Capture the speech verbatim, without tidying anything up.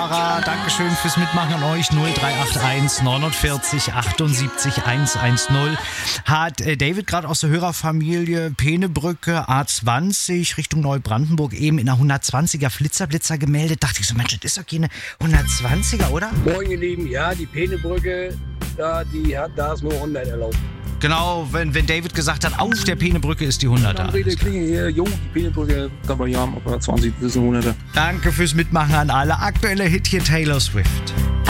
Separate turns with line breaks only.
Sarah, Dankeschön fürs Mitmachen an euch. null drei acht eins neunundvierzig achtundsiebzig hundertzehn. Hat äh, David gerade aus der Hörerfamilie Peenebrücke A zwanzig Richtung Neubrandenburg eben in einer hundertzwanziger Flitzerblitzer gemeldet. Dachte ich so, Mensch, das ist doch keine hundertzwanziger, oder?
Moin, ihr Lieben. Ja, die Peenebrücke, da, die hat, da ist nur hundert erlaubt.
Genau, wenn, wenn David gesagt hat, auf der Peenebrücke ist die hunderter.
Hier, jo, die Peenebrücke, kann man ja haben, aber zwanzig bis hunderter.
Danke fürs Mitmachen an alle. Aktuelle Hit hier Taylor Swift.